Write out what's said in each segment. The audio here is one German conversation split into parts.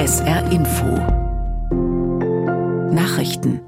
SR Info Nachrichten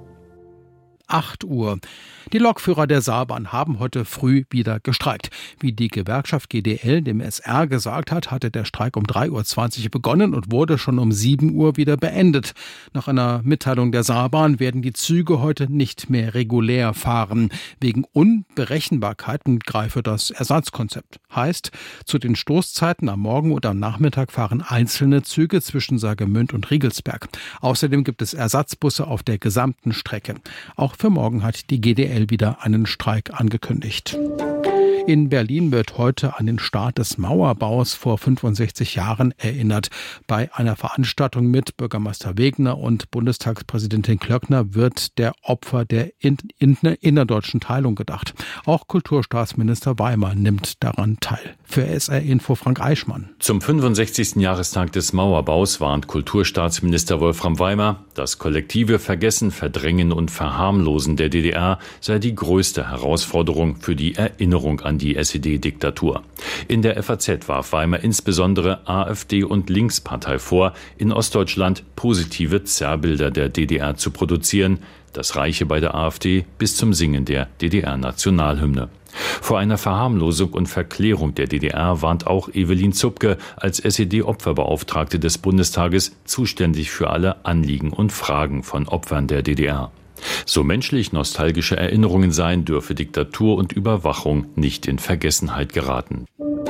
8 Uhr. Die Lokführer der Saarbahn haben heute früh wieder gestreikt. Wie die Gewerkschaft GDL dem SR gesagt hat, hatte der Streik um 3:20 Uhr begonnen und wurde schon um 7 Uhr wieder beendet. Nach einer Mitteilung der Saarbahn werden die Züge heute nicht mehr regulär fahren. Wegen Unberechenbarkeiten greife das Ersatzkonzept. Heißt, zu den Stoßzeiten am Morgen und am Nachmittag fahren einzelne Züge zwischen Saargemünd und Riegelsberg. Außerdem gibt es Ersatzbusse auf der gesamten Strecke. Auch für morgen hat die GDL wieder einen Streik angekündigt. In Berlin wird heute an den Start des Mauerbaus vor 65 Jahren erinnert. Bei einer Veranstaltung mit Bürgermeister Wegner und Bundestagspräsidentin Klöckner wird der Opfer der innerdeutschen Teilung gedacht. Auch Kulturstaatsminister Weimar nimmt daran teil. Für SR Info Frank Eichmann. Zum 65. Jahrestag des Mauerbaus warnt Kulturstaatsminister Wolfram Weimar, das kollektive Vergessen, Verdrängen und Verharmlosen der DDR sei die größte Herausforderung für die Erinnerung an die SED-Diktatur. In der FAZ warf Weimar insbesondere AfD und Linkspartei vor, in Ostdeutschland positive Zerrbilder der DDR zu produzieren. Das reiche bei der AfD bis zum Singen der DDR-Nationalhymne. Vor einer Verharmlosung und Verklärung der DDR warnt auch Evelyn Zupke als SED-Opferbeauftragte des Bundestages, zuständig für alle Anliegen und Fragen von Opfern der DDR. So menschlich nostalgische Erinnerungen seien, dürfe Diktatur und Überwachung nicht in Vergessenheit geraten.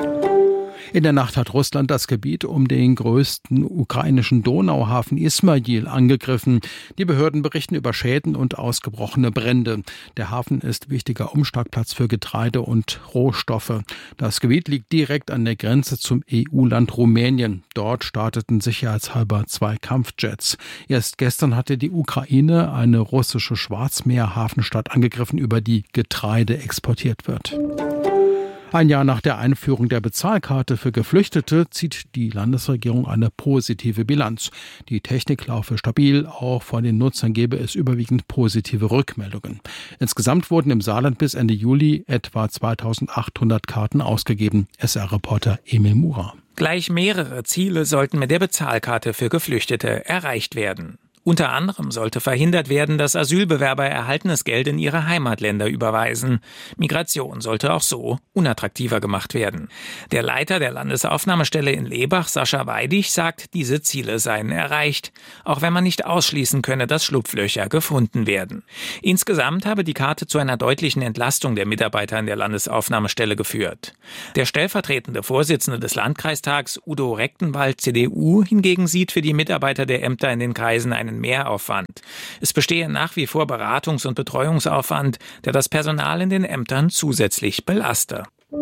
In der Nacht hat Russland das Gebiet um den größten ukrainischen Donauhafen Ismail angegriffen. Die Behörden berichten über Schäden und ausgebrochene Brände. Der Hafen ist wichtiger Umschlagplatz für Getreide und Rohstoffe. Das Gebiet liegt direkt an der Grenze zum EU-Land Rumänien. Dort starteten sicherheitshalber 2 Kampfjets. Erst gestern hatte die Ukraine eine russische Schwarzmeerhafenstadt angegriffen, über die Getreide exportiert wird. Ein Jahr nach der Einführung der Bezahlkarte für Geflüchtete zieht die Landesregierung eine positive Bilanz. Die Technik laufe stabil, auch von den Nutzern gebe es überwiegend positive Rückmeldungen. Insgesamt wurden im Saarland bis Ende Juli etwa 2800 Karten ausgegeben. SR-Reporter Emil Murer. Gleich mehrere Ziele sollten mit der Bezahlkarte für Geflüchtete erreicht werden. Unter anderem sollte verhindert werden, dass Asylbewerber erhaltenes Geld in ihre Heimatländer überweisen. Migration sollte auch so unattraktiver gemacht werden. Der Leiter der Landesaufnahmestelle in Lebach, Sascha Weidig, sagt, diese Ziele seien erreicht, auch wenn man nicht ausschließen könne, dass Schlupflöcher gefunden werden. Insgesamt habe die Karte zu einer deutlichen Entlastung der Mitarbeiter in der Landesaufnahmestelle geführt. Der stellvertretende Vorsitzende des Landkreistags, Udo Rechtenwald, CDU, hingegen sieht für die Mitarbeiter der Ämter in den Kreisen einen Mehraufwand. Es bestehe nach wie vor Beratungs- und Betreuungsaufwand, der das Personal in den Ämtern zusätzlich belaste.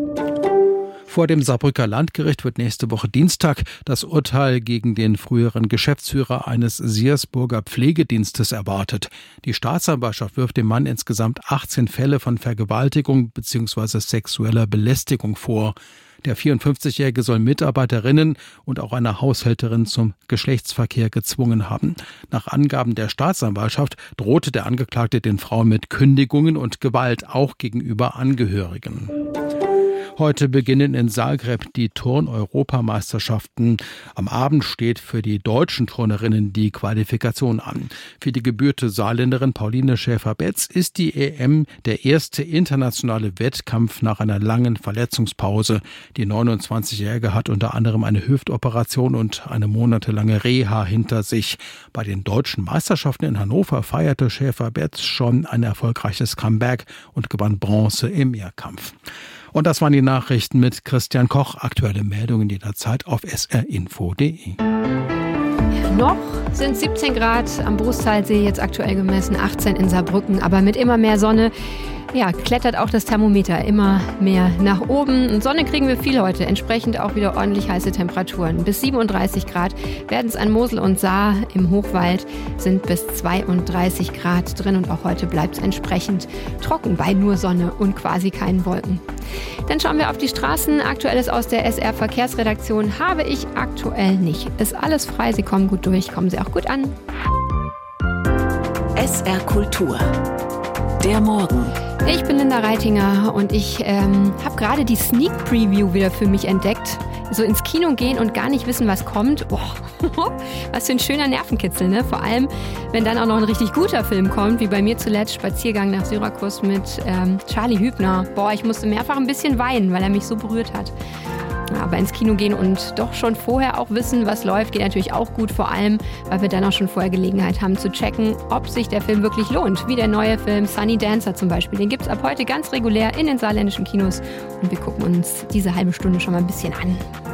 Vor dem Saarbrücker Landgericht wird nächste Woche Dienstag das Urteil gegen den früheren Geschäftsführer eines Siersburger Pflegedienstes erwartet. Die Staatsanwaltschaft wirft dem Mann insgesamt 18 Fälle von Vergewaltigung bzw. sexueller Belästigung vor. Der 54-Jährige soll Mitarbeiterinnen und auch eine Haushälterin zum Geschlechtsverkehr gezwungen haben. Nach Angaben der Staatsanwaltschaft drohte der Angeklagte den Frauen mit Kündigungen und Gewalt, auch gegenüber Angehörigen. Heute beginnen in Zagreb die Turn-Europameisterschaften. Am Abend steht für die deutschen Turnerinnen die Qualifikation an. Für die gebürtige Saarländerin Pauline Schäfer-Betz ist die EM der erste internationale Wettkampf nach einer langen Verletzungspause. Die 29-Jährige hat unter anderem eine Hüftoperation und eine monatelange Reha hinter sich. Bei den deutschen Meisterschaften in Hannover feierte Schäfer-Betz schon ein erfolgreiches Comeback und gewann Bronze im Mehrkampf. Und das waren die Nachrichten mit Christian Koch. Aktuelle Meldungen jederzeit auf srinfo.de. Noch sind 17 Grad am Brusttalsee, jetzt aktuell gemessen 18 in Saarbrücken, aber mit immer mehr Sonne. Ja, klettert auch das Thermometer immer mehr nach oben. Und Sonne kriegen wir viel heute, entsprechend auch wieder ordentlich heiße Temperaturen. Bis 37 Grad werden es an Mosel und Saar. Im Hochwald sind bis 32 Grad drin und auch heute bleibt es entsprechend trocken bei nur Sonne und quasi keinen Wolken. Dann schauen wir auf die Straßen. Aktuelles aus der SR-Verkehrsredaktion habe ich aktuell nicht. Ist alles frei, Sie kommen gut durch, kommen Sie auch gut an. SR Kultur. Der Morgen. Ich bin Linda Reitinger und ich habe gerade die Sneak Preview wieder für mich entdeckt. So ins Kino gehen und gar nicht wissen, was kommt. Oh, was für ein schöner Nervenkitzel, ne? Vor allem, wenn dann auch noch ein richtig guter Film kommt, wie bei mir zuletzt Spaziergang nach Syrakus mit Charlie Hübner. Boah, ich musste mehrfach ein bisschen weinen, weil er mich so berührt hat. Aber ins Kino gehen und doch schon vorher auch wissen, was läuft, geht natürlich auch gut. Vor allem, weil wir dann auch schon vorher Gelegenheit haben zu checken, ob sich der Film wirklich lohnt. Wie der neue Film Sunny Dancer zum Beispiel. Den gibt es ab heute ganz regulär in den saarländischen Kinos. Und wir gucken uns diese halbe Stunde schon mal ein bisschen an.